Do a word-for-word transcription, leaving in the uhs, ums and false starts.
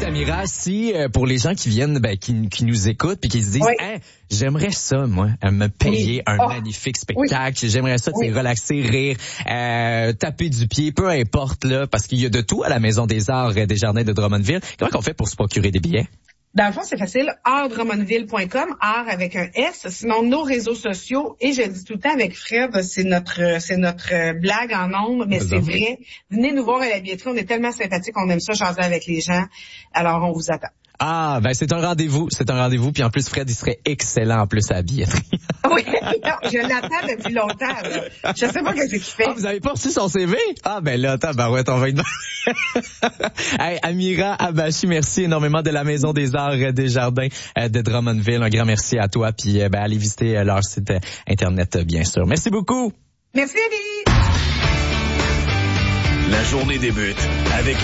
Amira, si euh, pour les gens qui viennent, ben, qui, qui nous écoutent puis qui se disent, oui. hey, j'aimerais ça, moi, me payer oui. un oh. magnifique spectacle, oui. j'aimerais ça, oui. relaxer, rire, euh, taper du pied, peu importe là, parce qu'il y a de tout à la Maison des Arts des Jardins de Drummondville. Comment on fait pour se procurer des billets? Dans le fond, c'est facile, art drummondville point com, art avec un S. Sinon, nos réseaux sociaux, et je le dis tout le temps avec Fred, c'est notre c'est notre blague en nombre, mais c'est vrai. Venez nous voir à la billetterie, on est tellement sympathiques, on aime ça jaser avec les gens. Alors, on vous attend. Ah, ben c'est un rendez-vous, c'est un rendez-vous, puis en plus, Fred, il serait excellent en plus à la billetterie. Oui, non, je l'attends depuis longtemps, là. Je sais pas qu'est-ce qu'il fait. Ah, vous avez pas reçu son C V? Ah, ben là, attends, ben ouais, on va y demander. Hey, Amira Abachi, merci énormément de la Maison des Arts des Jardins de Drummondville. Un grand merci à toi, puis ben allez visiter leur site internet, bien sûr. Merci beaucoup. Merci, Amélie. La journée débute avec